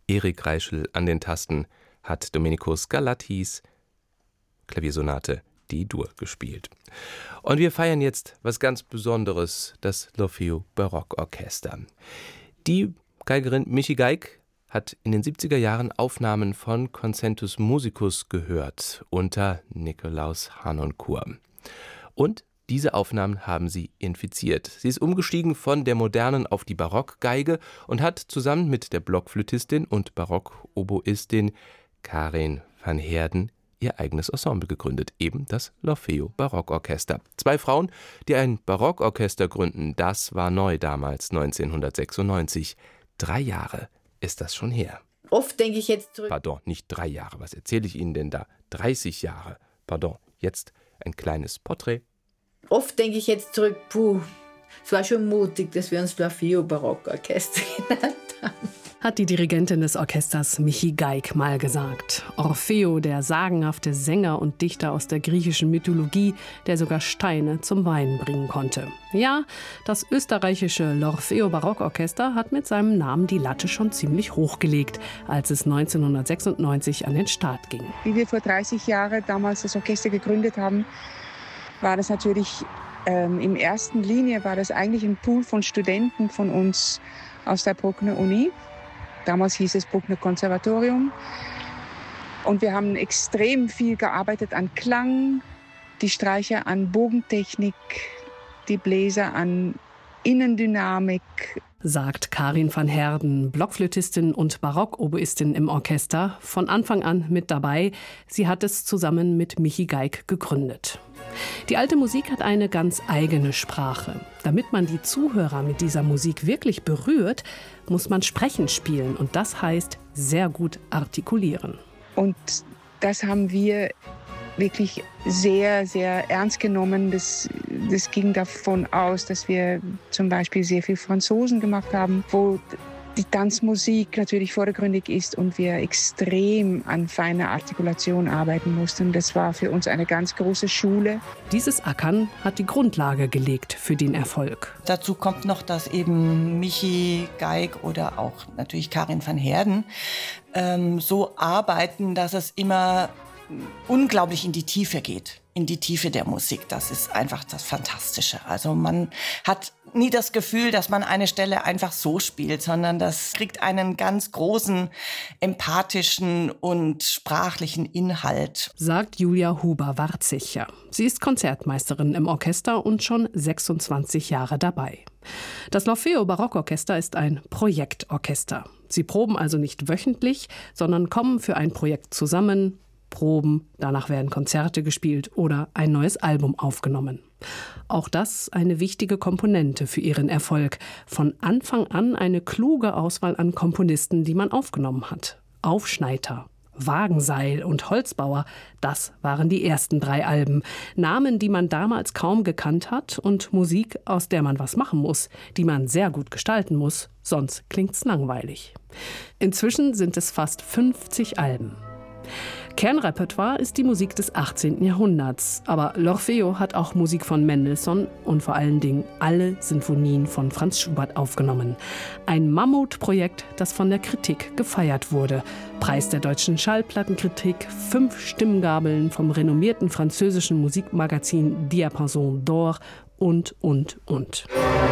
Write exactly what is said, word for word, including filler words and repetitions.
Erik Reischl an den Tasten hat Domenico Scarlattis Klaviersonate D-Dur gespielt. Und wir feiern jetzt was ganz Besonderes, das L'Orfeo Barockorchester. Die Geigerin Michi Geig hat in den siebziger Jahren Aufnahmen von Concentus Musicus gehört unter Nikolaus Harnoncourt. Und diese Aufnahmen haben sie infiziert. Sie ist umgestiegen von der modernen auf die Barockgeige und hat zusammen mit der Blockflötistin und Barockoboistin Karin van Heerden ihr eigenes Ensemble gegründet, eben das L'Orfeo Barockorchester. Zwei Frauen, die ein Barockorchester gründen, das war neu damals, neunzehnhundertsechsundneunzig. Drei Jahre ist das schon her. Oft denke ich jetzt zurück. Pardon, nicht drei Jahre, was erzähle ich Ihnen denn da? dreißig Jahre. Pardon, jetzt ein kleines Porträt. Oft denke ich jetzt zurück, puh, es war schon mutig, dass wir uns L'Orfeo Barockorchester genannt haben. Hat die Dirigentin des Orchesters Michi Geig mal gesagt. Orfeo, der sagenhafte Sänger und Dichter aus der griechischen Mythologie, der sogar Steine zum Weinen bringen konnte. Ja, das österreichische L'Orfeo Barockorchester hat mit seinem Namen die Latte schon ziemlich hochgelegt, als es neunzehnhundertsechsundneunzig an den Start ging. Wie wir vor dreißig Jahren damals das Orchester gegründet haben, war das natürlich ähm, in erster Linie war das eigentlich ein Pool von Studenten von uns aus der Bruckner Uni. Damals hieß es Bruckner Konservatorium. Und wir haben extrem viel gearbeitet an Klang, die Streicher an Bogentechnik, die Bläser an Innendynamik. Sagt Karin van Heerden, Blockflötistin und Barockoboistin im Orchester, von Anfang an mit dabei. Sie hat es zusammen mit Michi Geig gegründet. Die alte Musik hat eine ganz eigene Sprache. Damit man die Zuhörer mit dieser Musik wirklich berührt, muss man sprechend spielen und das heißt sehr gut artikulieren. Und das haben wir wirklich sehr, sehr ernst genommen. Das, das ging davon aus, dass wir zum Beispiel sehr viel Franzosen gemacht haben, wo die Tanzmusik natürlich vordergründig ist und wir extrem an feiner Artikulation arbeiten mussten. Das war für uns eine ganz große Schule. Dieses Ackern hat die Grundlage gelegt für den Erfolg. Dazu kommt noch, dass eben Michi Geig oder auch natürlich Karin van Heerden ähm, so arbeiten, dass es immer unglaublich in die Tiefe geht, in die Tiefe der Musik. Das ist einfach das Fantastische. Also man hat nie das Gefühl, dass man eine Stelle einfach so spielt, sondern das kriegt einen ganz großen, empathischen und sprachlichen Inhalt. Sagt Julia Huber-Warzicher. Sie ist Konzertmeisterin im Orchester und schon sechsundzwanzig Jahre dabei. Das L'Orfeo Barockorchester ist ein Projektorchester. Sie proben also nicht wöchentlich, sondern kommen für ein Projekt zusammen, proben, danach werden Konzerte gespielt oder ein neues Album aufgenommen. Auch das eine wichtige Komponente für ihren Erfolg. Von Anfang an eine kluge Auswahl an Komponisten, die man aufgenommen hat. Aufschneider, Wagenseil und Holzbauer, das waren die ersten drei Alben. Namen, die man damals kaum gekannt hat und Musik, aus der man was machen muss, die man sehr gut gestalten muss, sonst klingt's langweilig. Inzwischen sind es fast fünfzig Alben. Kernrepertoire ist die Musik des achtzehnten Jahrhunderts. Aber L'Orfeo hat auch Musik von Mendelssohn und vor allen Dingen alle Sinfonien von Franz Schubert aufgenommen. Ein Mammutprojekt, das von der Kritik gefeiert wurde. Preis der deutschen Schallplattenkritik, fünf Stimmgabeln vom renommierten französischen Musikmagazin Diapason d'Or und, und, und.